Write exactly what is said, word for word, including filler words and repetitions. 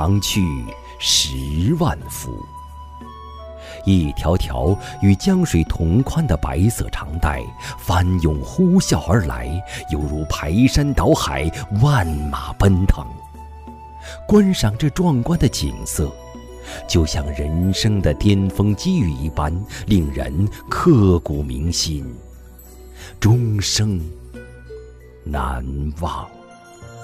长去十万伏。一条条与江水同宽的白色长带翻涌呼啸而来，犹如排山倒海，万马奔腾。观赏这壮观的景色，就像人生的巅峰机遇一般，令人刻骨铭心，终生难忘。